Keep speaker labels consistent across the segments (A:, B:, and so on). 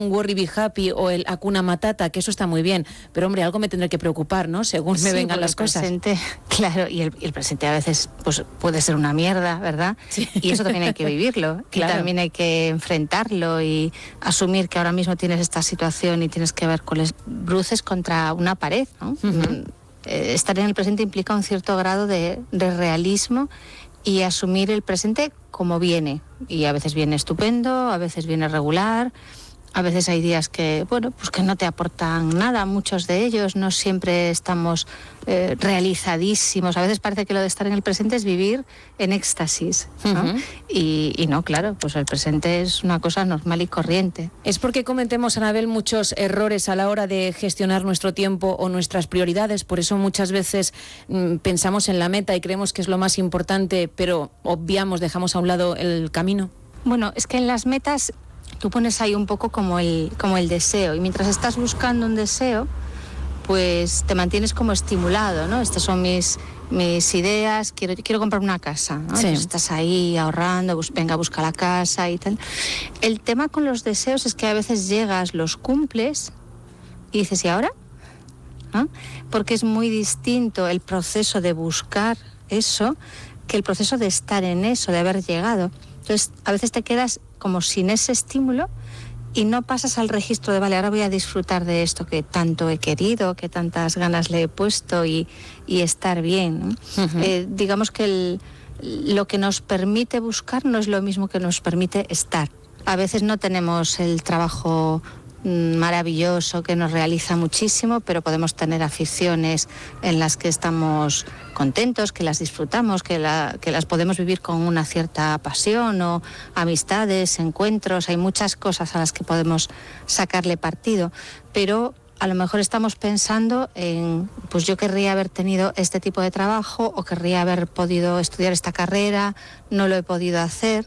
A: un Worry Be Happy o el Hakuna Matata, que eso está muy bien, pero hombre, algo me tendré que preocupar, ¿no? Según me vengan las cosas.
B: Presente, claro, y el presente a veces pues puede ser una mierda, ¿verdad?
A: Sí.
B: Y eso también hay que vivirlo,
A: Claro.
B: y también hay que enfrentarlo y asumir que ahora mismo tienes esta situación y tienes que ver cuáles bruces contra una pared, ¿no? Estar en el presente implica un cierto grado de realismo y asumir el presente como viene, y a veces viene estupendo, a veces viene regular. A veces hay días que, bueno, pues que no te aportan nada, muchos de ellos, no siempre estamos realizadísimos. A veces parece que lo de estar en el presente es vivir en éxtasis, ¿no? Y no, claro, pues el presente es una cosa normal y corriente.
A: Es porque cometemos, Anabel, muchos errores a la hora de gestionar nuestro tiempo o nuestras prioridades. Por eso muchas veces pensamos en la meta y creemos que es lo más importante, pero obviamos, dejamos a un lado el camino.
B: Bueno, es que en las metas tú pones ahí un poco como el deseo, y mientras estás buscando un deseo, pues te mantienes como estimulado, ¿no? Estas son mis ideas, quiero comprar una casa, ¿no?
A: Sí.
B: Pues estás ahí ahorrando, venga, busca la casa y tal. El tema con los deseos es que a veces llegas, los cumples y dices, ¿y ahora? ¿No? Porque es muy distinto el proceso de buscar eso que el proceso de estar en eso, de haber llegado. Entonces, a veces te quedas como sin ese estímulo y no pasas al registro de, vale, ahora voy a disfrutar de esto que tanto he querido, que tantas ganas le he puesto y estar bien, ¿no? Digamos que lo que nos permite buscar no es lo mismo que nos permite estar. A veces no tenemos el trabajo maravilloso que nos realiza muchísimo, pero podemos tener aficiones en las que estamos contentos, que las disfrutamos, que las podemos vivir con una cierta pasión, o amistades, encuentros. Hay muchas cosas a las que podemos sacarle partido, pero a lo mejor estamos pensando en, pues yo querría haber tenido este tipo de trabajo, o querría haber podido estudiar esta carrera, no lo he podido hacer,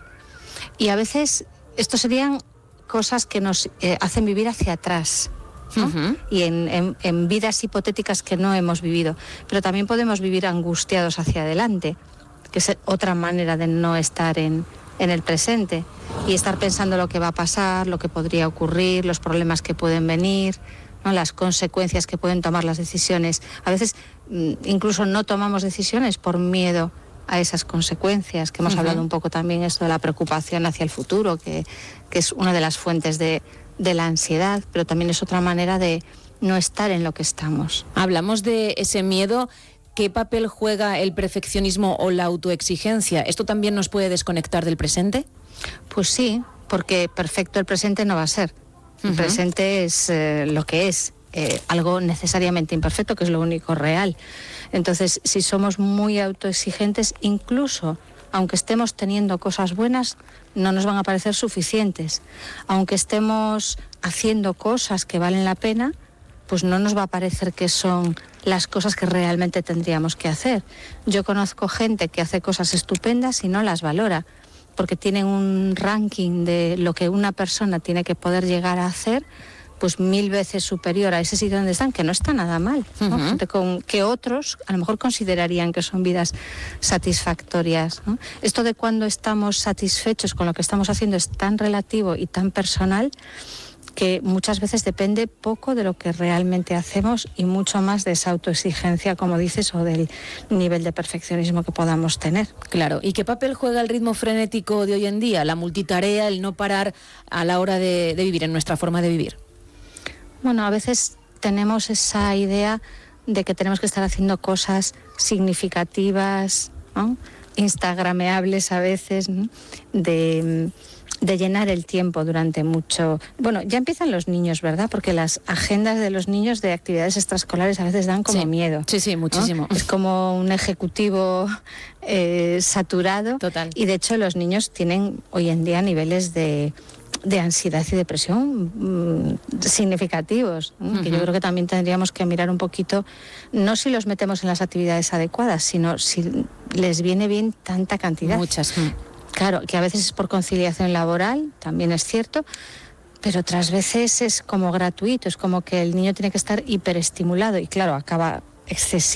B: y a veces estos serían cosas que nos hacen vivir hacia atrás, ¿no? Y en vidas hipotéticas que no hemos vivido. Pero también podemos vivir angustiados hacia adelante, que es otra manera de no estar en el presente y estar pensando lo que va a pasar, lo que podría ocurrir, los problemas que pueden venir, ¿no? Las consecuencias que pueden tomar las decisiones. A veces incluso no tomamos decisiones por miedo a esas consecuencias, que hemos hablado un poco también, esto de la preocupación hacia el futuro, que es una de las fuentes de la ansiedad, pero también es otra manera de no estar en lo que estamos.
A: Hablamos de ese miedo. ¿Qué papel juega el perfeccionismo o la autoexigencia? ¿Esto también nos puede desconectar del presente?
B: Pues sí, porque perfecto el presente no va a ser. El presente es lo que es. Algo necesariamente imperfecto, que es lo único real. Entonces, si somos muy autoexigentes, incluso aunque estemos teniendo cosas buenas, no nos van a parecer suficientes. Aunque estemos haciendo cosas que valen la pena, pues no nos va a parecer que son las cosas que realmente tendríamos que hacer. Yo conozco gente que hace cosas estupendas y no las valora, porque tienen un ranking de lo que una persona tiene que poder llegar a hacer, pues 1000 veces superior a ese sitio donde están, que no está nada mal, ¿no? Gente que otros a lo mejor considerarían que son vidas satisfactorias, ¿no? Esto de cuando estamos satisfechos con lo que estamos haciendo es tan relativo y tan personal que muchas veces depende poco de lo que realmente hacemos y mucho más de esa autoexigencia, como dices, o del nivel de perfeccionismo que podamos tener.
A: Claro. ¿Y qué papel juega el ritmo frenético de hoy en día, la multitarea, el no parar a la hora de vivir, en nuestra forma de vivir?
B: Bueno, a veces tenemos esa idea de que tenemos que estar haciendo cosas significativas, ¿no? Instagrameables a veces, ¿no? de llenar el tiempo durante mucho. Bueno, ya empiezan los niños, ¿verdad? Porque las agendas de los niños de actividades extraescolares a veces dan como miedo.
A: Sí, muchísimo.
B: ¿No? Es como un ejecutivo saturado.
A: Total.
B: Y de hecho los niños tienen hoy en día niveles de ansiedad y depresión significativos, ¿no? Que yo creo que también tendríamos que mirar un poquito, no si los metemos en las actividades adecuadas, sino si les viene bien tanta cantidad.
A: Muchas.
B: Claro, que a veces es por conciliación laboral, también es cierto, pero otras veces es como gratuito, es como que el niño tiene que estar hiperestimulado y claro, acaba excesivo.